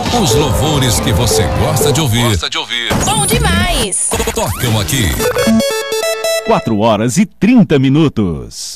Os louvores que você gosta de ouvir. Bom demais! Tocam aqui. 4 horas e 30 minutos.